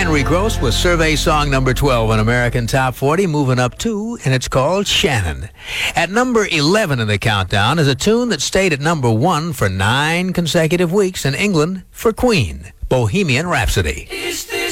Henry Gross with survey song number 12 on American Top 40, moving up 2, and it's called Shannon. At number 11 in the countdown is a tune that stayed at number 1 for 9 consecutive weeks in England for Queen, Bohemian Rhapsody.